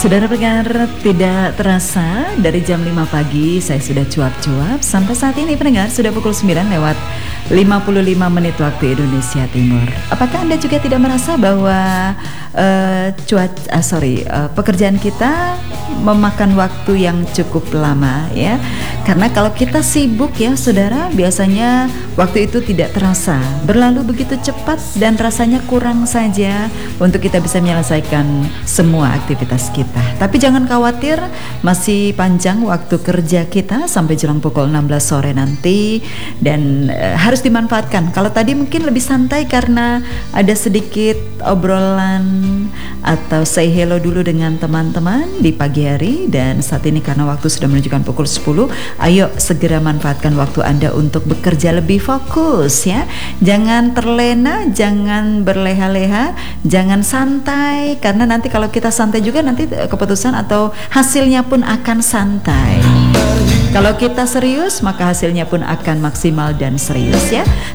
Saudara pendengar, tidak terasa dari jam 5 pagi saya sudah cuap-cuap. Sampai saat ini pendengar sudah pukul 9 lewat 55 menit waktu Indonesia Timur. Apakah Anda juga tidak merasa bahwa pekerjaan kita memakan waktu yang cukup lama ya? Karena kalau kita sibuk ya saudara, biasanya waktu itu tidak terasa, berlalu begitu cepat dan rasanya kurang saja untuk kita bisa menyelesaikan semua aktivitas kita. Tapi jangan khawatir, masih panjang waktu kerja kita sampai jelang pukul 16 sore nanti, dan harus dimanfaatkan. Kalau tadi mungkin lebih santai karena ada sedikit obrolan atau say hello dulu dengan teman-teman di pagi hari, dan saat ini karena waktu sudah menunjukkan pukul 10, ayo segera manfaatkan waktu Anda untuk bekerja lebih fokus ya. Jangan terlena, jangan berleha-leha, jangan santai, karena nanti kalau kita santai juga nanti keputusan atau hasilnya pun akan santai. Kalau kita serius maka hasilnya pun akan maksimal dan serius ya.